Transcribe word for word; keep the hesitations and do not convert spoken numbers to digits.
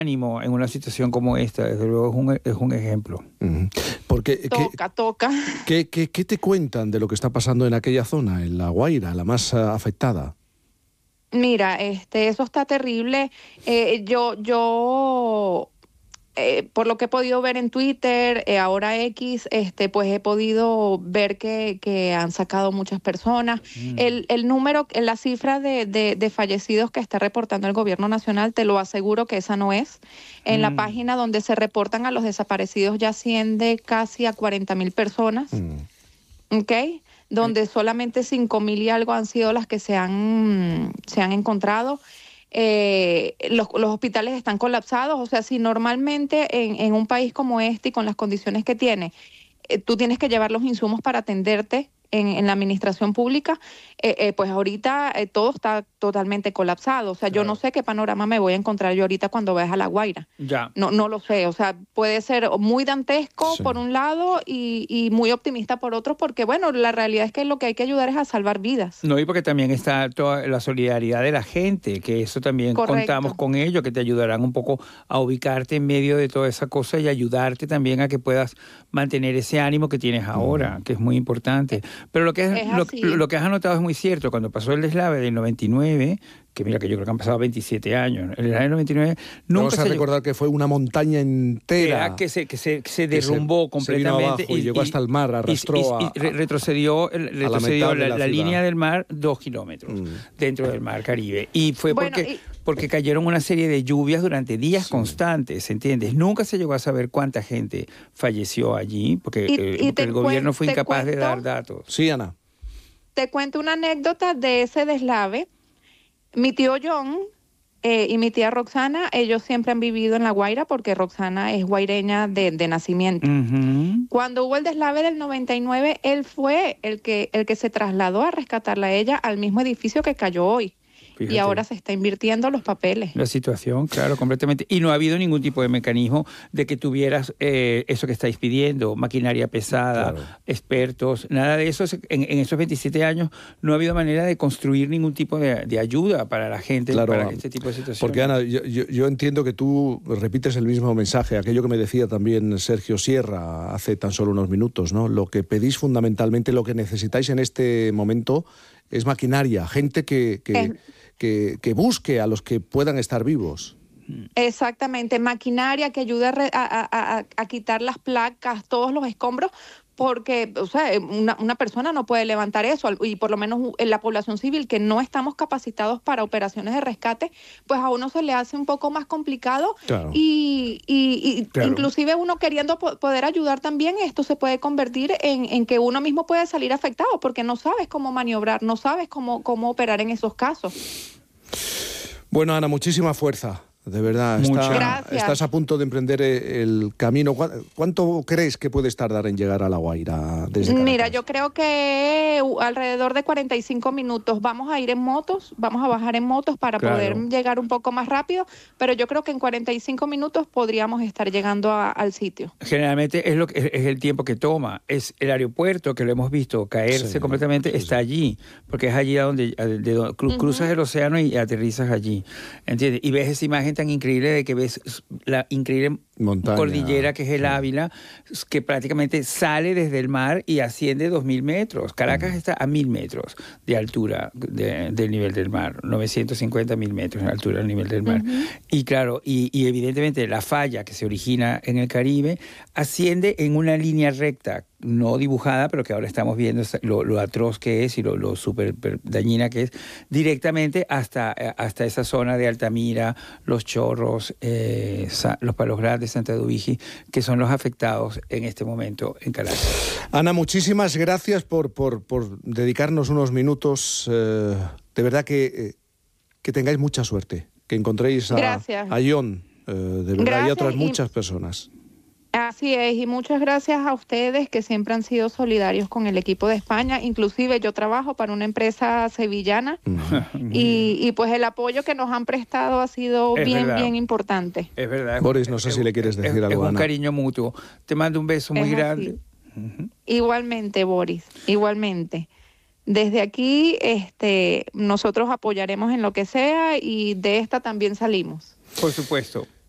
ánimo en una situación como esta, desde luego es un, es un ejemplo. Uh-huh. Porque, toca, ¿qué, toca. ¿qué, qué, ¿Qué te cuentan de lo que está pasando en aquella zona, en La Guaira, la más uh, afectada? Mira, este, eso está terrible. Eh, yo, yo, eh, por lo que he podido ver en Twitter, eh, ahora X, este, pues he podido ver que, que han sacado muchas personas. Mm. El, el número, la cifra de, de, de fallecidos que está reportando el gobierno nacional, te lo aseguro que esa no es. En mm. la página donde se reportan a los desaparecidos ya asciende casi a cuarenta mil personas. Mm. ¿Ok? Donde solamente cinco mil y algo han sido las que se han, se han encontrado. Eh, los, los hospitales están colapsados. O sea, si normalmente en, en un país como este y con las condiciones que tiene, eh, tú tienes que llevar los insumos para atenderte en, en la administración pública, eh, eh, pues ahorita eh, todo está totalmente colapsado. O sea, claro. Yo no sé qué panorama me voy a encontrar yo ahorita cuando vayas a La Guaira. Ya. No, no lo sé. O sea, puede ser muy dantesco sí. por un lado y, y muy optimista por otro, porque bueno, la realidad es que lo que hay que ayudar es a salvar vidas. No, y porque también está toda la solidaridad de la gente, que eso también Correcto. Contamos con ellos, que te ayudarán un poco a ubicarte en medio de toda esa cosa y ayudarte también a que puedas mantener ese ánimo que tienes ahora, mm. que es muy importante. Pero lo que, es, es lo, lo que has anotado es muy cierto. Cuando pasó el deslave del noventa y nueve, que mira que yo creo que han pasado veintisiete años, el deslave del noventa y nueve nunca Vamos a se recordar llegó, que fue una montaña entera que se, que se, que se derrumbó que se, completamente se vino abajo y, y llegó hasta el mar, arrastró y, y, a, y retrocedió, retrocedió la, la, la línea del mar dos kilómetros mm. dentro del mar Caribe. Y fue bueno, porque, y... porque cayeron una serie de lluvias durante días sí. constantes, ¿entiendes? Nunca se llegó a saber cuánta gente falleció allí, porque, y, eh, y porque el gobierno fue incapaz cuento, de dar datos. Sí, Ana. Te cuento una anécdota de ese deslave. Mi tío John eh, y mi tía Roxana, ellos siempre han vivido en La Guaira porque Roxana es guaireña de, de nacimiento. Uh-huh. Cuando hubo el deslave del noventa y nueve, él fue el que, el que se trasladó a rescatarla a ella al mismo edificio que cayó hoy. Fíjate. Y ahora se está invirtiendo los papeles. La situación, claro, completamente. Y no ha habido ningún tipo de mecanismo de que tuvieras eh, eso que estáis pidiendo, maquinaria pesada, claro. expertos, nada de eso. En, en esos veintisiete años no ha habido manera de construir ningún tipo de, de ayuda para la gente, claro, para este tipo de situaciones. Porque, Ana, yo, yo, yo entiendo que tú repites el mismo mensaje, aquello que me decía también Sergio Sierra hace tan solo unos minutos, ¿no? Lo que pedís fundamentalmente, lo que necesitáis en este momento es maquinaria, gente que... que es... Que, que busque a los que puedan estar vivos. Exactamente, maquinaria que ayude a, a, a, a quitar las placas, todos los escombros, porque o sea, una, una persona no puede levantar eso, y por lo menos en la población civil que no estamos capacitados para operaciones de rescate, pues a uno se le hace un poco más complicado. Claro. y, y, y claro. inclusive uno queriendo po- poder ayudar también, esto se puede convertir en, en que uno mismo puede salir afectado porque no sabes cómo maniobrar, no sabes cómo, cómo operar en esos casos. Bueno, Ana, muchísima fuerza. De verdad, está, estás a punto de emprender el camino. ¿Cuánto crees que puedes tardar en llegar a La Guaira desde Caracas? Mira, yo creo que alrededor de cuarenta y cinco minutos. Vamos a ir en motos, vamos a bajar en motos para claro. poder llegar un poco más rápido, pero yo creo que en cuarenta y cinco minutos podríamos estar llegando a, al sitio. Generalmente es, lo que, es el tiempo que toma. Es el aeropuerto, que lo hemos visto caerse sí, completamente, sí, está sí. allí, porque es allí donde, de donde cru, uh-huh. cruzas el océano y aterrizas allí, ¿entiendes? Y ves esa imagen tan increíble de que ves la increíble montaña, cordillera que es el sí. Ávila, que prácticamente sale desde el mar y asciende dos mil metros. Caracas uh-huh. está a mil metros de altura de, del nivel del mar, novecientos cincuenta mil metros de altura del nivel del mar. Uh-huh. Y claro, y, y evidentemente la falla que se origina en el Caribe asciende en una línea recta, no dibujada, pero que ahora estamos viendo lo, lo atroz que es y lo, lo súper dañina que es, directamente hasta, hasta esa zona de Altamira, Los Chorros, eh, Los Palos Grandes, Santa Dubigi, que son los afectados en este momento en Caracas. Ana, muchísimas gracias por, por, por dedicarnos unos minutos. Eh, de verdad que, eh, que tengáis mucha suerte, que encontréis a, a John, eh, de verdad, gracias, y a otras muchas y... personas. Así es, y muchas gracias a ustedes que siempre han sido solidarios con el equipo de España. Inclusive yo trabajo para una empresa sevillana y, y pues el apoyo que nos han prestado ha sido es bien, verdad. bien importante. Es verdad. Boris, no sé es, si le quieres decir es, algo, Es un Ana. cariño mutuo. Te mando un beso muy es grande. Uh-huh. Igualmente, Boris, igualmente. Desde aquí este, nosotros apoyaremos en lo que sea y de esta también salimos. Por supuesto.